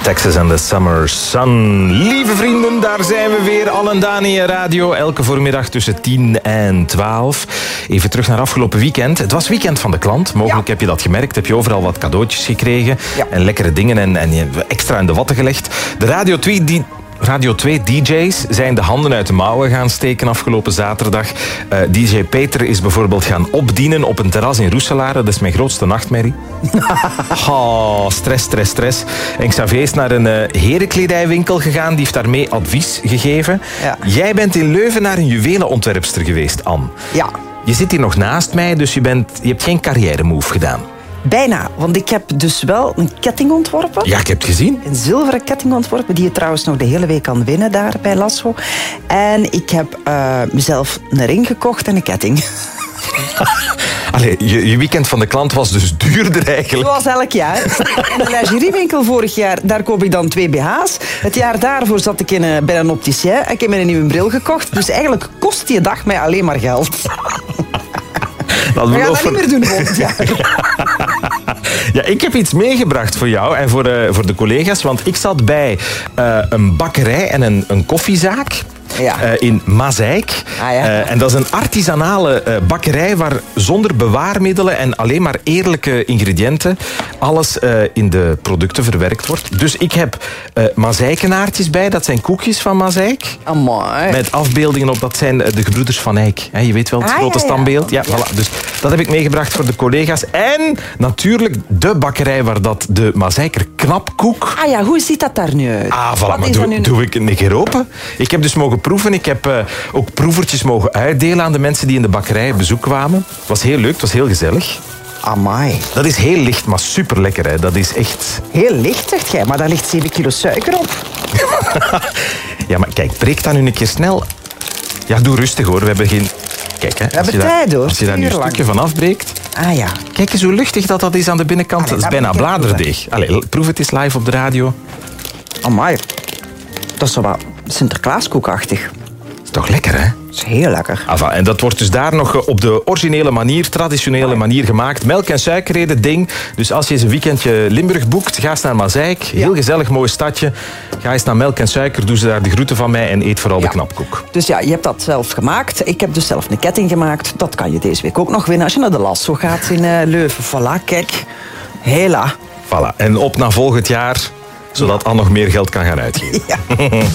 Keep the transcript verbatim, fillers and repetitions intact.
Texas and the Summer Sun. Lieve vrienden, daar zijn we weer. Al en Dani Radio, elke voormiddag tussen tien en twaalf. Even terug naar afgelopen weekend. Het was weekend van de klant. Mogelijk ja. heb je dat gemerkt. Heb je overal wat cadeautjes gekregen. Ja. En lekkere dingen en, en extra in de watten gelegd. De Radio twee... Die Radio twee D J's zijn de handen uit de mouwen gaan steken afgelopen zaterdag. Uh, D J Peter is bijvoorbeeld gaan opdienen op een terras in Roeselare. Dat is mijn grootste nachtmerrie. Oh, stress, stress, stress. En Xavier is naar een uh, herenkledijwinkel gegaan. Die heeft daarmee advies gegeven. Ja. Jij bent in Leuven naar een juwelenontwerpster geweest, Anne. Ja. Je zit hier nog naast mij, dus je, bent, je hebt geen carrière-move gedaan. Bijna, want ik heb dus wel een ketting ontworpen. Ja, ik heb het gezien. Een zilveren ketting ontworpen, die je trouwens nog de hele week kan winnen daar bij Lasso. En ik heb uh, mezelf een ring gekocht en een ketting. Allee, je, je weekend van de klant was dus duurder eigenlijk. Zoals elk jaar. In de lingeriewinkel vorig jaar, daar koop ik dan twee B H's. Het jaar daarvoor zat ik in, uh, bij een opticien en ik heb me een nieuwe bril gekocht. Dus eigenlijk kost die dag mij alleen maar geld. Dat we gaan dat niet meer doen volgend jaar. Ja, ik heb iets meegebracht voor jou en voor, uh, voor de collega's. Want ik zat bij uh, een bakkerij en een, een koffiezaak. Ja. Uh, in Mazeik. Ah, ja. uh, en dat is een artisanale uh, bakkerij waar zonder bewaarmiddelen en alleen maar eerlijke ingrediënten alles uh, in de producten verwerkt wordt. Dus ik heb uh, Mazeikenaartjes bij. Dat zijn koekjes van Mazeik. Amai. Met afbeeldingen op. Dat zijn de gebroeders Van Eyck. He, je weet wel, het ah, grote ja, ja. standbeeld. Ja, ja. Voilà. Dus dat heb ik meegebracht voor de collega's. En natuurlijk de bakkerij waar dat de Mazeiker knapkoek... Ah ja, hoe ziet dat daar nu uit? Ah, voilà. Maar doe, nu... doe ik een keer open. Ik heb dus mogen proeven. Ik heb uh, ook proevertjes mogen uitdelen aan de mensen die in de bakkerij op bezoek kwamen. Het was heel leuk, het was heel gezellig. Amai. Dat is heel licht, maar super lekker. Hè. Dat is echt... Heel licht, zegt jij, maar daar ligt zeven kilo suiker op. Ja, maar kijk, breek dat nu een keer snel. Ja, doe rustig hoor, we hebben geen... Kijk, hè, we hebben tijd hoor. Als je daar nu een stukje van afbreekt... Ah ja. Kijk eens hoe luchtig dat, dat is aan de binnenkant. Allee, dat is bijna bladerdeeg. Allee, proef het eens live op de radio. Amai. Dat is zo wat Sinterklaaskoekachtig. Dat is toch lekker, hè? Dat is heel lekker. Enfin, en dat wordt dus daar nog op de originele manier, traditionele manier gemaakt. Melk- en suikerreden ding. Dus als je eens een weekendje Limburg boekt, ga eens naar Mazeik. Heel ja. gezellig, mooi stadje. Ga eens naar Melk en Suiker, doe ze daar de groeten van mij en eet vooral ja. de knapkoek. Dus ja, je hebt dat zelf gemaakt. Ik heb dus zelf een ketting gemaakt. Dat kan je deze week ook nog winnen als je naar de Lasso gaat in uh, Leuven. Voilà, kijk. Hela. Voilà. En op naar volgend jaar, zodat ja. Anne nog meer geld kan gaan uitgeven. Ja.